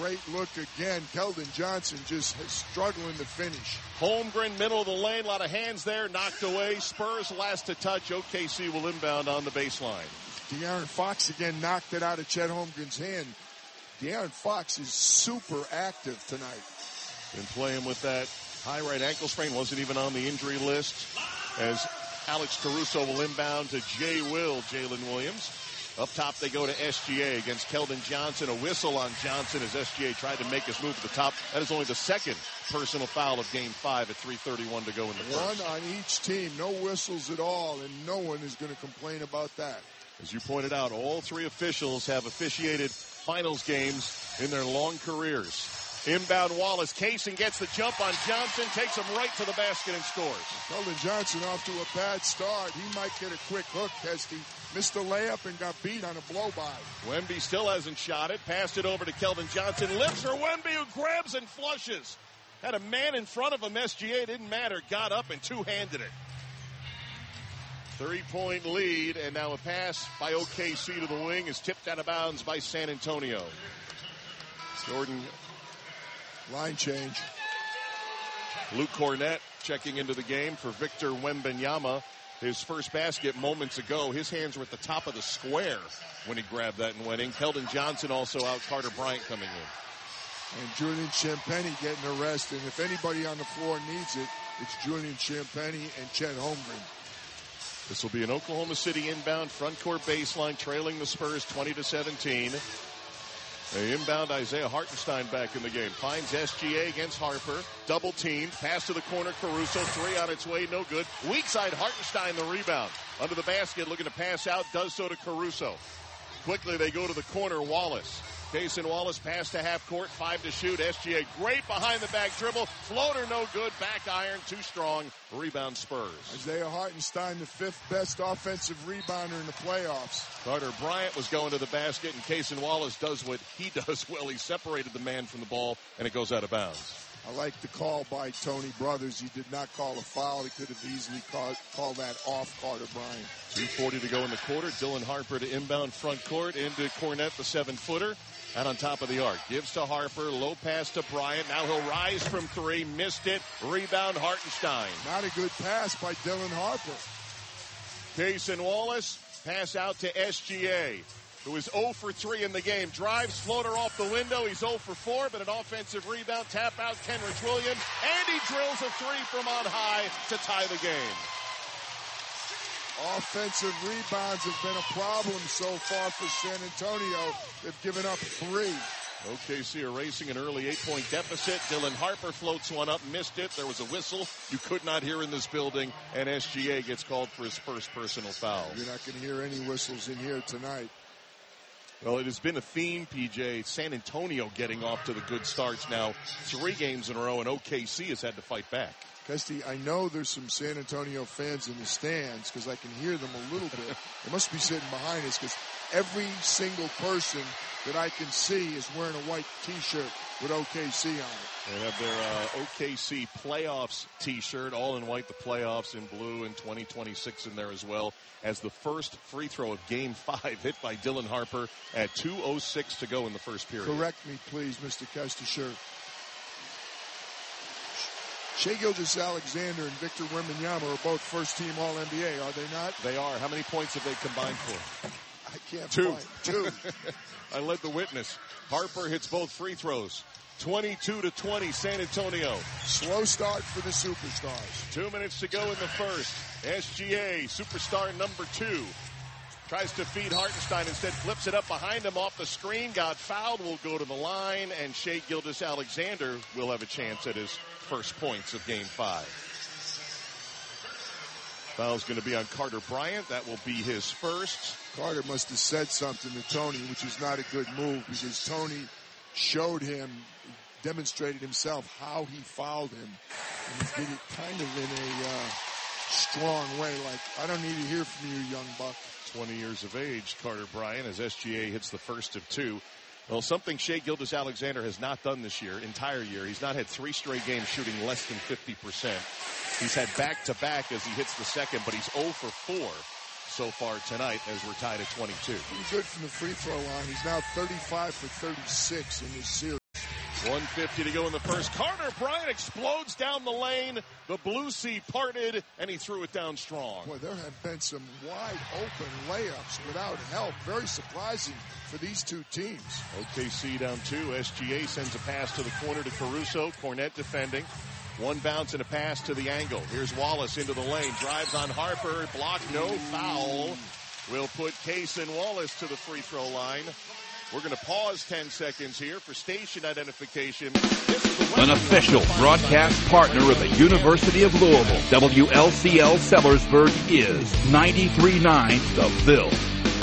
late look again. Keldon Johnson just struggling to finish. Holmgren, middle of the lane, a lot of hands there, knocked away. Spurs last to touch. OKC will inbound on the baseline. De'Aaron Fox again knocked it out of Chet Holmgren's hand. De'Aaron Fox is super active tonight. Been playing with that high right ankle sprain. Wasn't even on the injury list. As Alex Caruso will inbound to Jalen Williams. Up top, they go to SGA against Keldon Johnson. A whistle on Johnson as SGA tried to make his move at the top. That is only the second personal foul of Game 5 at 3:31 to go in the first. One on each team. No whistles at all, and no one is going to complain about that. As you pointed out, all three officials have officiated finals games in their long careers. Inbound Wallace. Kaysen gets the jump on Johnson, takes him right to the basket and scores. Keldon Johnson off to a bad start. He might get a quick hook, Kesty. Missed the layup and got beat on a blow-by. Wemby still hasn't shot it. Passed it over to Keldon Johnson. Lifts for Wemby, who grabs and flushes. Had a man in front of him. SGA didn't matter. Got up and two-handed it. 3-point lead, and now a pass by OKC to the wing is tipped out of bounds by San Antonio. Jordan. Line change. Luke Cornett checking into the game for Victor Wembanyama. His first basket moments ago. His hands were at the top of the square when he grabbed that and went in. Keldon Johnson also out. Carter Bryant coming in. And Julian Champagnie getting a rest. And if anybody on the floor needs it, it's Julian Champagnie and Chet Holmgren. This will be an Oklahoma City inbound front court baseline, trailing the Spurs 20-17. They inbound Isaiah Hartenstein back in the game. Finds SGA against Harper. Double team. Pass to the corner. Caruso. Three on its way. No good. Weak side Hartenstein the rebound. Under the basket looking to pass out. Does so to Caruso. Quickly they go to the corner. Wallace. Cason Wallace pass to half court. 5 to shoot. SGA great behind the back dribble. Floater no good. Back iron too strong. Rebound Spurs. Isaiah Hartenstein, the 5th best offensive rebounder in the playoffs. Carter Bryant was going to the basket, and Cason Wallace does what he does well. He separated the man from the ball, and it goes out of bounds. I like the call by Tony Brothers. He did not call a foul. He could have easily called that off Carter Bryant. 2:40 to go in the quarter. Dylan Harper to inbound front court into Cornett, the 7-footer. Out on top of the arc. Gives to Harper. Low pass to Bryant. Now he'll rise from 3. Missed it. Rebound Hartenstein. Not a good pass by Dylan Harper. Cason Wallace. Pass out to SGA, who is 0 for 3 in the game. Drives, floater off the window. He's 0 for 4, but an offensive rebound. Tap out Kenrich Williams. And he drills a 3 from on high to tie the game. Offensive rebounds have been a problem so far for San Antonio. They've given up 3. OKC erasing an early 8-point deficit. Dylan Harper floats one up, missed it. There was a whistle you could not hear in this building, and SGA gets called for his first personal foul. You're not going to hear any whistles in here tonight. Well, it has been a theme, PJ. San Antonio getting off to the good starts now. 3 games in a row, and OKC has had to fight back. Kesty, I know there's some San Antonio fans in the stands because I can hear them a little bit. They must be sitting behind us because every single person that I can see is wearing a white T-shirt with OKC on it. They have their OKC playoffs T-shirt, all in white, the playoffs in blue, and 2026 in there as well, as the first free throw of Game 5 hit by Dylan Harper at 2:06 to go in the first period. Correct me, please, Mr. Kestisher. Shai Gilgeous-Alexander and Victor Wembanyama are both first-team All-NBA, are they not? They are. How many points have they combined for? I can't 2. find 2. I led the witness. Harper hits both free throws. 22-20, San Antonio. Slow start for the Superstars. 2 minutes to go in the first. SGA, superstar number 2. Tries to feed Hartenstein, instead flips it up behind him off the screen. Got fouled, will go to the line, and Shai Gilgeous-Alexander will have a chance at his first points of Game 5. Foul's going to be on Carter Bryant. That will be his first. Carter must have said something to Tony, which is not a good move because Tony showed him, demonstrated himself how he fouled him. And he did it kind of in a strong way, like, I don't need to hear from you, young buck. 20 years of age, Carter Bryant, as SGA hits the first of 2. Well, something Shai Gilgeous-Alexander has not done this entire year. He's not had 3 straight games shooting less than 50%. He's had back-to-back as he hits the second, but he's 0 for 4 so far tonight as we're tied at 22. He's good from the free throw line. He's now 35 for 36 in this series. 1:50 to go in the first. Carter Bryant explodes down the lane. The blue sea parted, and he threw it down strong. Boy, there have been some wide-open layups without help. Very surprising for these two teams. OKC down 2. SGA sends a pass to the corner to Caruso. Cornette defending. One bounce and a pass to the angle. Here's Wallace into the lane. Drives on Harper. Blocked. No foul. Will put Cason Wallace to the free throw line. We're going to pause 10 seconds here for station identification. An official broadcast partner of the University of Louisville, WLCL Sellersburg is 93.9 The Ville.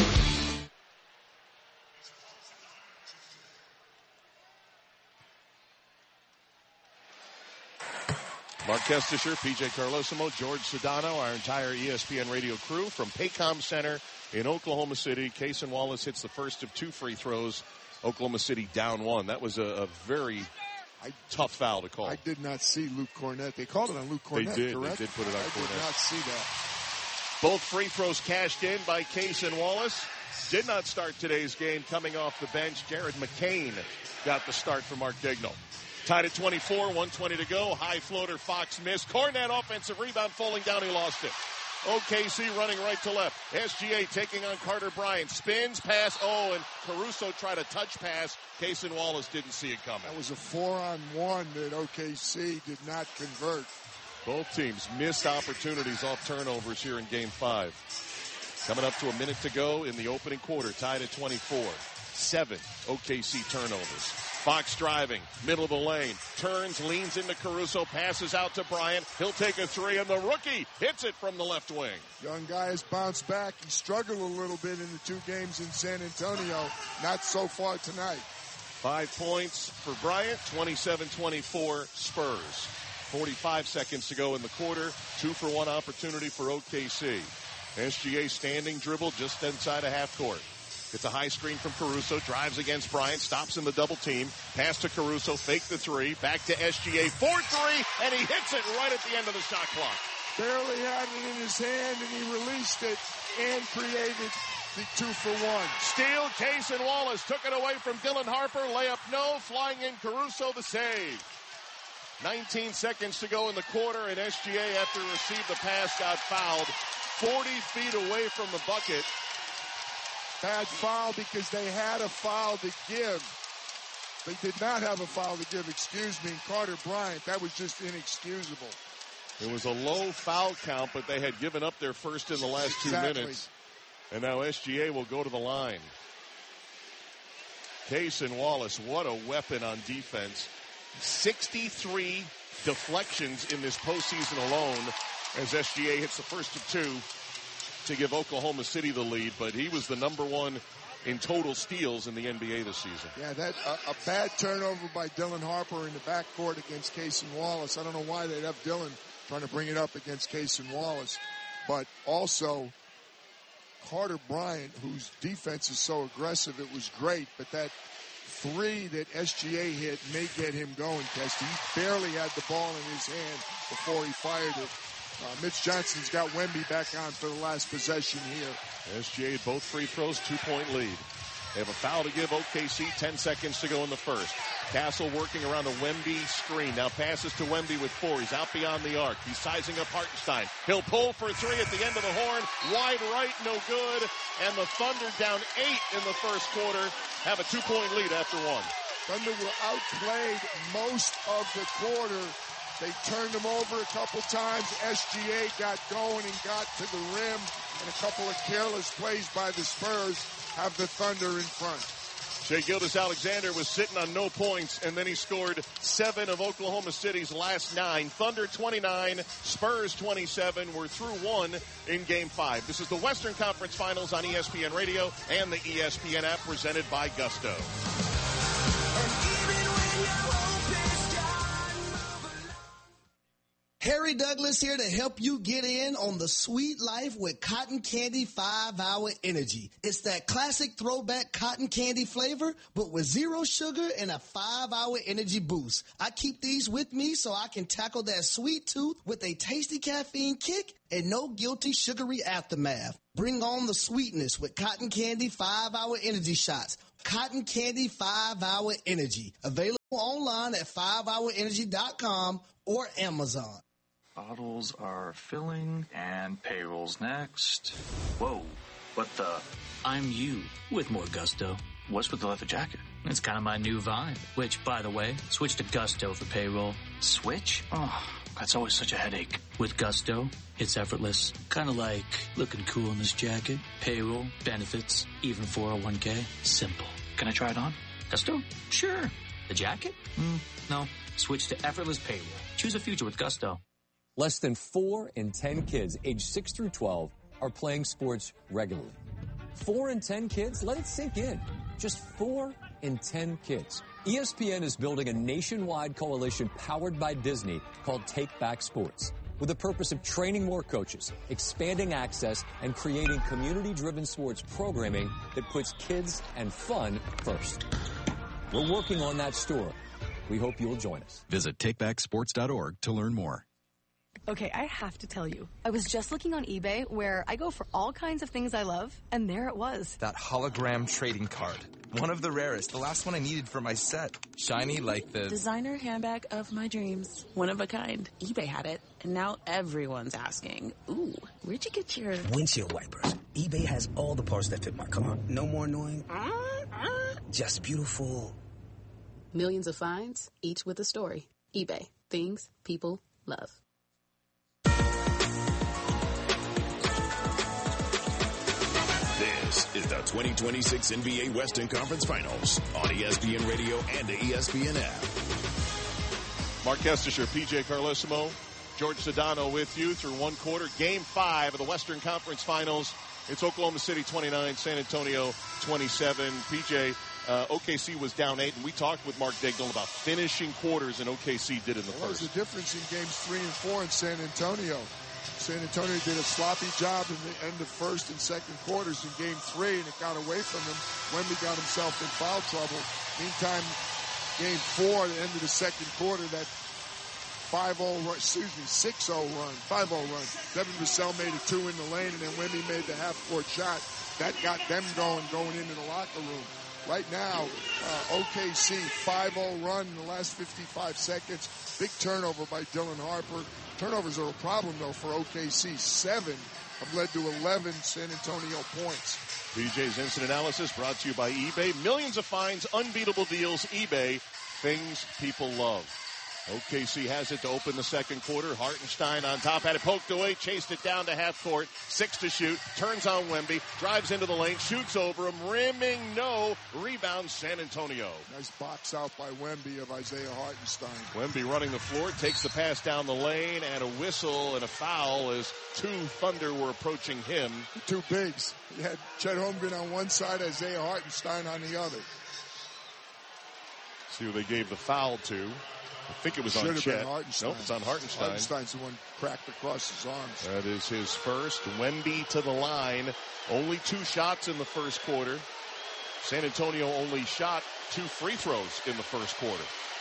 Mark Kestisher, PJ Carlosimo, George Sedano, our entire ESPN radio crew from Paycom Center in Oklahoma City. Cason Wallace hits the first of 2 free throws. Oklahoma City down 1. That was a very tough foul to call. I did not see Luke Cornette. They called it on Luke Cornette, correct? They did put it on Cornette. I did not see that. Both free throws cashed in by Cason Wallace. Did not start today's game. Coming off the bench, Jared McCain got the start for Mark Daigneault. Tied at 24, 120 to go. High floater, Fox missed. Cornette offensive rebound, falling down, he lost it. OKC running right to left. SGA taking on Carter Bryant. Spins, pass, and Caruso tried a touch pass. Cason Wallace didn't see it coming. That was a 4-on-1 that OKC did not convert. Both teams missed opportunities off turnovers here in Game 5. Coming up to a minute to go in the opening quarter, tied at 24. 7 OKC turnovers. Fox driving, middle of the lane, turns, leans into Caruso, passes out to Bryant. He'll take a 3, and the rookie hits it from the left wing. Young guy has bounced back. He struggled a little bit in the 2 games in San Antonio. Not so far tonight. 5 points for Bryant, 27-24 Spurs. 45 seconds to go in the quarter. 2-for-1 opportunity for OKC. SGA standing dribble just inside a half court. It's a high screen from Caruso, drives against Bryant, stops in the double team, pass to Caruso, fake the 3, back to SGA, 4-3, and he hits it right at the end of the shot clock. Barely had it in his hand, and he released it and created the 2-for-1. Steal, Cason Wallace took it away from Dylan Harper, layup no, flying in Caruso, the save. 19 seconds to go in the quarter, and SGA, after he received the pass, got fouled 40 feet away from the bucket. Bad foul because they had a foul to give. They did not have a foul to give, Carter Bryant. That was just inexcusable. It was a low foul count, but they had given up their first in the last 2 minutes. And now SGA will go to the line. Cason Wallace, what a weapon on defense. 63 deflections in this postseason alone as SGA hits the first of 2. To give Oklahoma City the lead, but he was the number 1 in total steals in the NBA this season. Yeah, that a bad turnover by Dylan Harper in the backcourt against Cason Wallace. I don't know why they'd have Dylan trying to bring it up against Cason Wallace, but also Carter Bryant, whose defense is so aggressive, it was great, but that 3 that SGA hit may get him going, Kesty. He barely had the ball in his hand before he fired it. Mitch Johnson's got Wemby back on for the last possession here. SGA, both free throws, 2-point lead. They have a foul to give OKC, 10 seconds to go in the first. Castle working around a Wemby screen. Now passes to Wemby with 4. He's out beyond the arc. He's sizing up Hartenstein. He'll pull for 3 at the end of the horn. Wide right, no good. And the Thunder down 8 in the first quarter. Have a 2-point lead after 1. Thunder were outplayed most of the quarter. They turned him over a couple times. SGA got going and got to the rim. And a couple of careless plays by the Spurs have the Thunder in front. Shai Gilgeous-Alexander was sitting on no points, and then he scored 7 of Oklahoma City's last 9. Thunder 29, Spurs 27. We're through 1 in Game 5. This is the Western Conference Finals on ESPN Radio and the ESPN app presented by Gusto. Harry Douglas here to help you get in on the sweet life with Cotton Candy 5-Hour Energy. It's that classic throwback cotton candy flavor, but with 0 sugar and a 5-hour energy boost. I keep these with me so I can tackle that sweet tooth with a tasty caffeine kick and no guilty sugary aftermath. Bring on the sweetness with Cotton Candy 5-Hour Energy Shots. Cotton Candy 5-Hour Energy. Available online at 5hourenergy.com or Amazon. Bottles are filling and payroll's next. Whoa, what the? I'm you with more gusto. What's with the leather jacket? It's kind of my new vibe. Which, by the way, switch to Gusto for payroll. Switch? Oh, that's always such a headache. With Gusto, it's effortless. Kind of like looking cool in this jacket. Payroll, benefits, even 401k. Simple. Can I try it on? Gusto? Sure. The jacket? No. Switch to effortless payroll. Choose a future with Gusto. Less than 4 in 10 kids aged 6 through 12 are playing sports regularly. 4 in 10 kids? Let it sink in. Just 4 in 10 kids. ESPN is building a nationwide coalition powered by Disney called Take Back Sports, with the purpose of training more coaches, expanding access, and creating community-driven sports programming that puts kids and fun first. We're working on that story. We hope you'll join us. Visit takebacksports.org to learn more. Okay, I have to tell you, I was just looking on eBay where I go for all kinds of things I love, and there it was. That hologram trading card. One of the rarest, the last one I needed for my set. Shiny like the designer handbag of my dreams. One of a kind. eBay had it, and now everyone's asking, ooh, where'd you get your windshield wipers? eBay has all the parts that fit my car. No more annoying. Just beautiful. Millions of finds, each with a story. eBay. Things people love. This is the 2026 NBA Western Conference Finals on ESPN Radio and the ESPN app. Mark Kestisher, PJ Carlesimo, George Sedano with you through one quarter. Game 5 of the Western Conference Finals. It's Oklahoma City 29, San Antonio 27. PJ, OKC was down 8, and we talked with Mark Daigneault about finishing quarters, and OKC did in the first. What was the difference in games 3 and 4 in San Antonio? San Antonio did a sloppy job in the end of first and second quarters in game 3, and it got away from him. Wemby got himself in foul trouble. Meantime, game 4, the end of the second quarter, that 6-0 run. Devin Vassell made a 2 in the lane, and then Wemby made the half-court shot. That got them going into the locker room. Right now, OKC 5-0 run in the last 55 seconds. Big turnover by Dylan Harper. Turnovers are a problem, though, for OKC. 7 have led to 11 San Antonio points. PJ's Instant Analysis brought to you by eBay. Millions of finds, unbeatable deals. eBay, things people love. OKC has it to open the second quarter. Hartenstein on top, had it poked away, chased it down to half court. 6 to shoot, turns on Wemby, drives into the lane, shoots over him, rimming, no. Rebound, San Antonio. Nice box out by Wemby of Isaiah Hartenstein. Wemby running the floor, takes the pass down the lane, and a whistle and a foul as 2 Thunder were approaching him. 2 bigs. He had Chet Holmgren on one side, Isaiah Hartenstein on the other. See who they gave the foul to. I think it was on Chet. Nope, it's on Hartenstein. Hartenstein's the one cracked across his arms. That is his first. Wemby to the line. Only 2 shots in the first quarter. San Antonio only shot 2 free throws in the first quarter.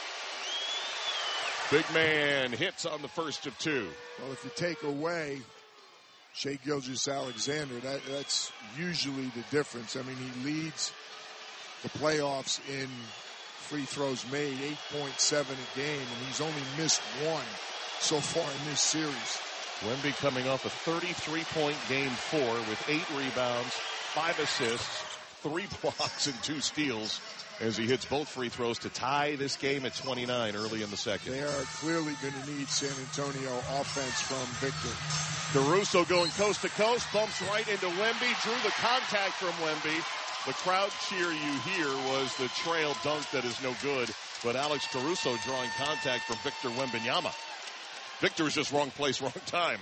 Big man hits on the first of 2. Well, if you take away Shai Gilgeous-Alexander, that's usually the difference. I mean, he leads the playoffs in free throws made, 8.7 a game, and he's only missed 1 so far in this series. Wemby coming off a 33-point game 4 with 8 rebounds, 5 assists, 3 blocks, and 2 steals as he hits both free throws to tie this game at 29 early in the second. They are clearly going to need San Antonio offense from Victor. Caruso going coast to coast, bumps right into Wemby, drew the contact from Wemby. The crowd cheer you hear was the trail dunk that is no good, but Alex Caruso drawing contact from Victor Wembanyama. Victor was just wrong place, wrong time.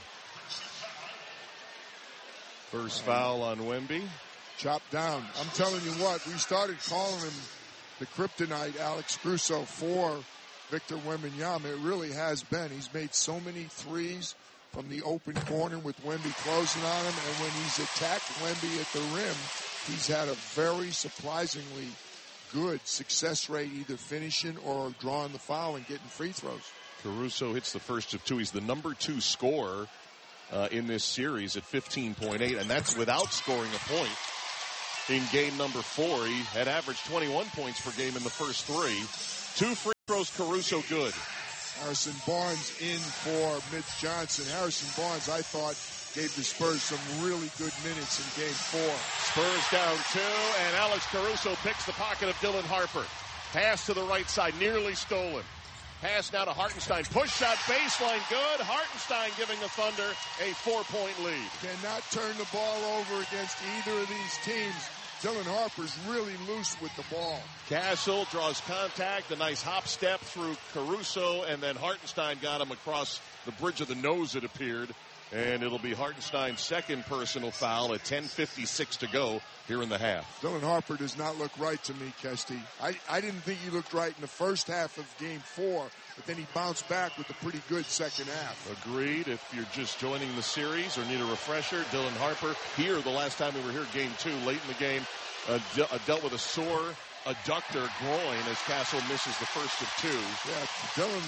First foul on Wemby. Chopped down. I'm telling you what, we started calling him the kryptonite, Alex Caruso, for Victor Wembanyama. It really has been. He's made so many threes from the open corner with Wemby closing on him, and when he's attacked Wemby at the rim, he's had a very surprisingly good success rate, either finishing or drawing the foul and getting free throws. Caruso hits the first of 2. He's the number 2 scorer in this series at 15.8, and that's without scoring a point. in game number 4. He had averaged 21 points per game in the first 3. 2 free throws, Caruso good. Harrison Barnes in for Mitch Johnson. Harrison Barnes, I thought, gave the Spurs some really good minutes in game 4. Spurs down 2, and Alex Caruso picks the pocket of Dylan Harper. Pass to the right side, nearly stolen. Pass now to Hartenstein. Push shot, baseline, good. Hartenstein giving the Thunder a 4-point lead. Cannot turn the ball over against either of these teams. Dylan Harper's really loose with the ball. Castle draws contact, a nice hop step through Caruso, and then Hartenstein got him across the bridge of the nose, it appeared. And it'll be Hartenstein's second personal foul at 10:56 to go here in the half. Dylan Harper does not look right to me, Kesty. I didn't think he looked right in the first half of game 4, but then he bounced back with a pretty good second half. Agreed. If you're just joining the series or need a refresher, Dylan Harper here the last time we were here, game 2, late in the game, dealt with a sore adductor groin as Castle misses the first of 2. Yeah, Dylan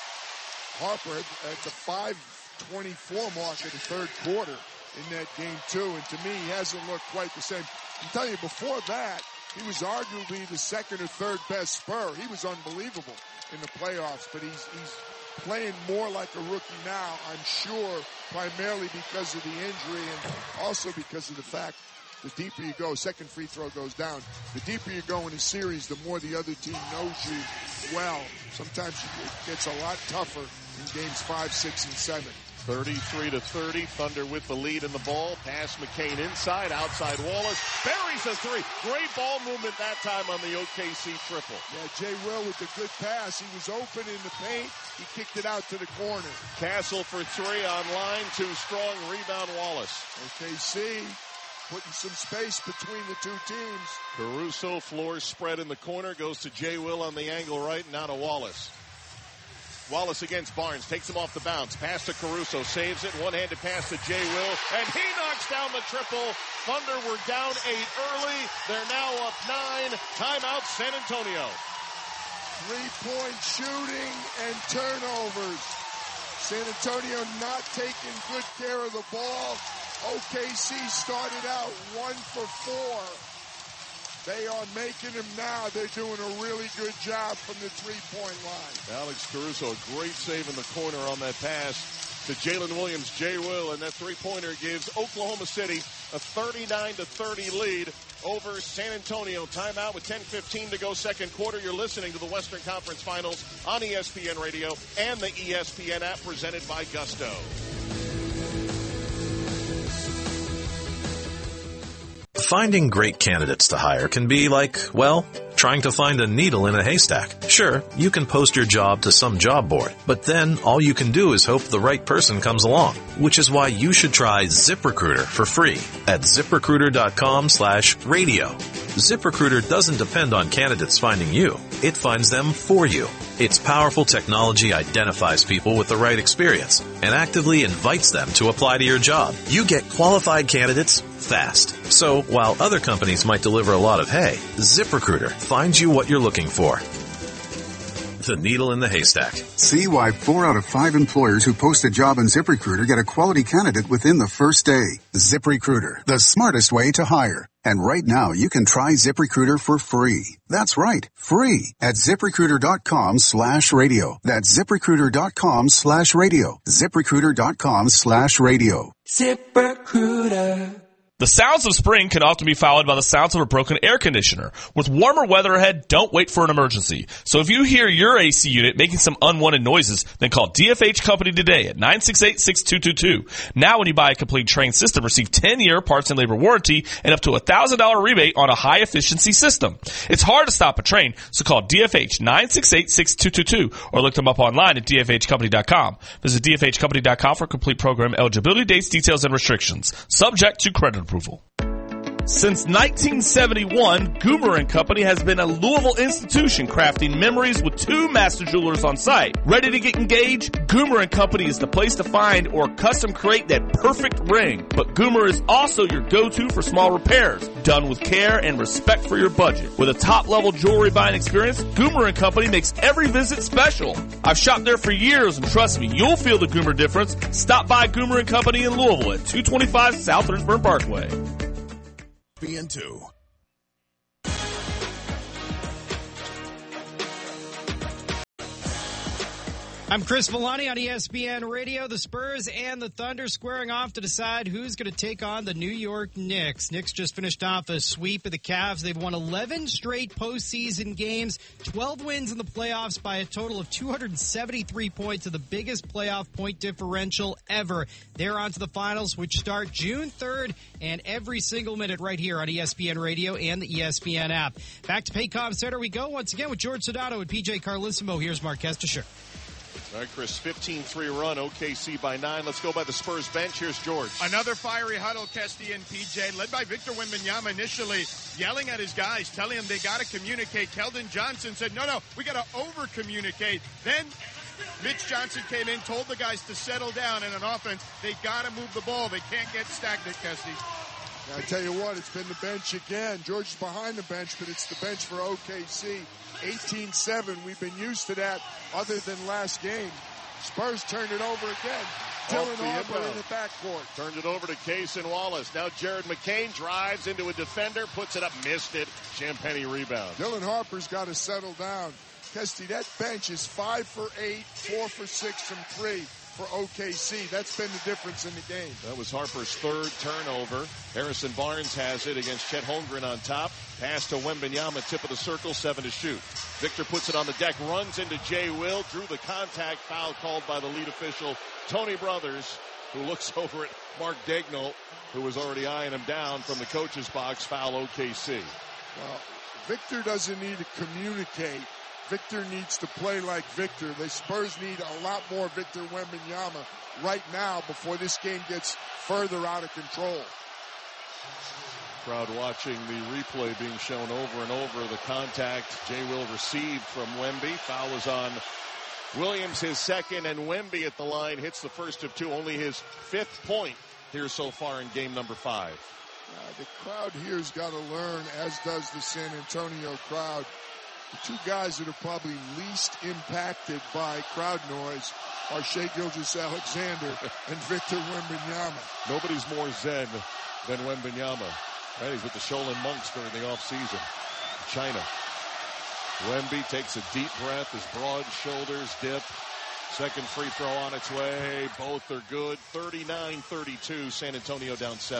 Harper at the 5:24 mark in the third quarter in that game 2, and to me, he hasn't looked quite the same. I'm telling you, before that, he was arguably the second or third best Spur. He was unbelievable in the playoffs, but he's playing more like a rookie now, I'm sure, primarily because of the injury and also because of the fact the deeper you go, second free throw goes down. The deeper you go in a series, the more the other team knows you well. Sometimes it gets a lot tougher in games 5, 6, and 7. 33-30, Thunder with the lead in the ball. Pass McCain inside, outside Wallace. Buries a 3. Great ball movement that time on the OKC triple. Yeah, Jay Will with a good pass. He was open in the paint. He kicked it out to the corner. Castle for 3 on line. Too strong. Rebound Wallace. OKC putting some space between the two teams. Caruso, floor spread in the corner. Goes to Jay Will on the angle right. Now to Wallace. Wallace against Barnes, takes him off the bounce. Pass to Caruso, saves it. One-handed pass to Jay Will, and he knocks down the triple. Thunder were down 8 early. They're now up 9. Timeout, San Antonio. 3-point shooting and turnovers. San Antonio not taking good care of the ball. OKC started out 1 for 4. They are making them now. They're doing a really good job from the 3-point line. Alex Caruso, a great save in the corner on that pass to Jalen Williams. Jay Will, and that 3-pointer gives Oklahoma City a 39-30 lead over San Antonio. Timeout with 10:15 to go, second quarter. You're listening to the Western Conference Finals on ESPN Radio and the ESPN app, presented by Gusto. Finding great candidates to hire can be like, well, trying to find a needle in a haystack. Sure, you can post your job to some job board, but then all you can do is hope the right person comes along, which is why you should try ZipRecruiter for free at ZipRecruiter.com/radio. ZipRecruiter doesn't depend on candidates finding you. It finds them for you. Its powerful technology identifies people with the right experience and actively invites them to apply to your job. You get qualified candidates fast. So while other companies might deliver a lot of hay, ZipRecruiter finds you what you're looking for. The needle in the haystack. See why 4 out of 5 employers who post a job on ZipRecruiter get a quality candidate within the first day. ZipRecruiter, the smartest way to hire. And right now, you can try ZipRecruiter for free. That's right, free at ZipRecruiter.com/radio. That's ZipRecruiter.com/radio. ZipRecruiter.com/radio. ZipRecruiter. The sounds of spring can often be followed by the sounds of a broken air conditioner. With warmer weather ahead, don't wait for an emergency. So if you hear your AC unit making some unwanted noises, then call DFH Company today at 968-6222. Now when you buy a complete Trane system, receive 10-year parts and labor warranty and up to $1,000 rebate on a high-efficiency system. It's hard to stop a Trane, so call DFH 968-6222 or look them up online at DFHcompany.com. Visit DFHcompany.com for complete program eligibility, dates, details, and restrictions. Subject to credit approval. Since 1971, Goomer & Company has been a Louisville institution crafting memories with 2 master jewelers on site. Ready to get engaged? Goomer & Company is the place to find or custom create that perfect ring. But Goomer is also your go-to for small repairs, done with care and respect for your budget. With a top-level jewelry buying experience, Goomer & Company makes every visit special. I've shopped there for years, and trust me, you'll feel the Goomer difference. Stop by Goomer & Company in Louisville at 225 South Richmond Parkway. ESPN2. I'm Chris Villani on ESPN Radio. The Spurs and the Thunder squaring off to decide who's going to take on the New York Knicks. Knicks just finished off a sweep of the Cavs. They've won 11 straight postseason games, 12 wins in the playoffs by a total of 273 points, to the biggest playoff point differential ever. They're on to the finals, which start June 3rd, and every single minute right here on ESPN Radio and the ESPN app. Back to Paycom Center we go once again with George Sodato and PJ Carlissimo. Here's Marquez Teixeira. All right, Chris, 15-3 run, OKC by 9. Let's go by the Spurs bench. Here's George. Another fiery huddle, Kesty and PJ, led by Victor Wembanyama initially, yelling at his guys, telling them they got to communicate. Keldon Johnson said, no, we got to over-communicate. Then Mitch Johnson came in, told the guys to settle down, and on offense, they got to move the ball. They can't get stagnant, Kesty. I tell you what, it's been the bench again. George is behind the bench, but it's the bench for OKC. 18-7. We've been used to that other than last game. Spurs turned it over again. Dylan Harper in the backcourt. Turned it over to Case and Wallace. Now Jared McCain drives into a defender, puts it up, missed it. Champagny rebound. Dylan Harper's got to settle down. Kesty, that bench is 5 for 8, 4 for 6 from 3. For OKC. That's been the difference in the game. That was Harper's third turnover. Harrison Barnes has it against Chet Holmgren on top. Pass to Wembanyama, tip of the circle, 7 to shoot. Victor puts it on the deck, runs into Jay Will, drew the contact, foul called by the lead official, Tony Brothers, who looks over at Mark Daigneault, who was already eyeing him down from the coach's box, foul OKC. Well, Victor doesn't need to communicate. Victor needs to play like Victor. The Spurs need a lot more Victor Wembanyama right now before this game gets further out of control. Crowd watching the replay being shown over and over. The contact Jay Will received from Wemby. Foul is on Williams, his second, and Wemby at the line hits the first of 2. Only his 5th point here so far in game number 5. The crowd here's got to learn, as does the San Antonio crowd. The two guys that are probably least impacted by crowd noise are Shai Gilgeous-Alexander and Victor Wembanyama. Nobody's more zen than Wembanyama. Right, he's with the Shaolin Monks during the offseason. China. Wemby takes a deep breath, his broad shoulders dip. Second free throw on its way. Both are good. 39-32, San Antonio down 7.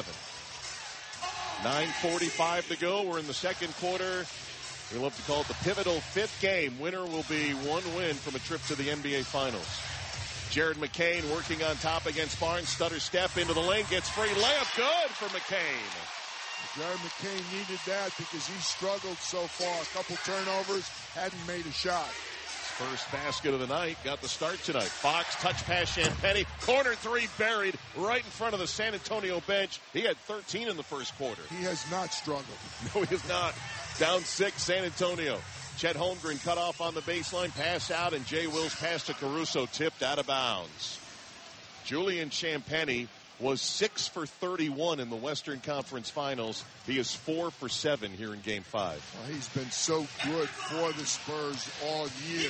9:45 to go. We're in the second quarter. We love to call it the pivotal 5th game. Winner will be 1 win from a trip to the NBA Finals. Jared McCain working on top against Barnes. Stutter step into the lane. Gets free. Layup good for McCain. Jared McCain needed that because he struggled so far. A couple turnovers. Hadn't made a shot. First basket of the night. Got the start tonight. Fox, touch pass, Champagny. Corner 3 buried right in front of the San Antonio bench. He had 13 in the first quarter. He has not struggled. No, he has not. Down 6, San Antonio. Chet Holmgren cut off on the baseline, pass out, and Jay Will's pass to Caruso tipped out of bounds. Julian Champagny was 6 for 31 in the Western Conference Finals. He is 4 for 7 here in Game 5. Well, he's been so good for the Spurs all year.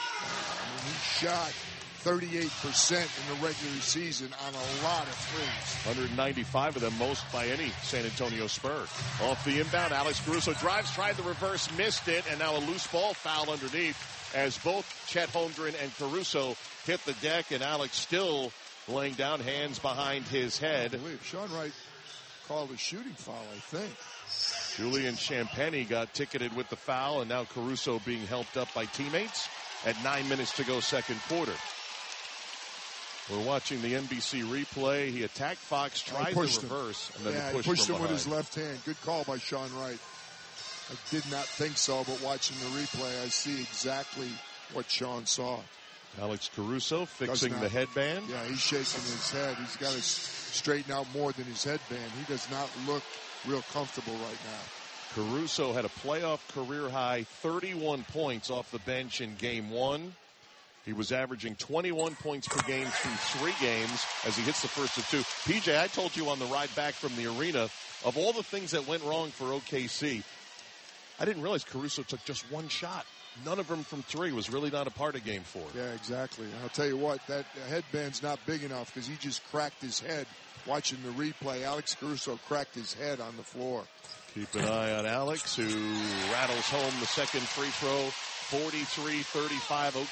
He shot 38% in the regular season on a lot of threes. 195 of them, most by any San Antonio Spur. Off the inbound, Alex Caruso drives, tried the reverse, missed it, and now a loose ball foul underneath as both Chet Holmgren and Caruso hit the deck, and Alex still laying down, hands behind his head. I believe Sean Wright called a shooting foul, I think. Julian Champagny got ticketed with the foul, and now Caruso being helped up by teammates at 9 minutes to go second quarter. We're watching the NBC replay. He attacked Fox, tried the reverse, and then he pushed him with his left hand. Good call by Sean Wright. I did not think so, but watching the replay, I see exactly what Sean saw. Alex Caruso fixing the headband. Yeah, he's shaking his head. He's got to straighten out more than his headband. He does not look real comfortable right now. Caruso had a playoff career high 31 points off the bench in Game 1. He was averaging 21 points per game through 3 games as he hits the first of 2. PJ, I told you on the ride back from the arena, of all the things that went wrong for OKC, I didn't realize Caruso took just 1 shot. None of them from 3 was really not a part of Game 4. Yeah, exactly. I'll tell you what, that headband's not big enough because he just cracked his head watching the replay. Alex Caruso cracked his head on the floor. Keep an eye on Alex, who rattles home the second free throw, 43-35.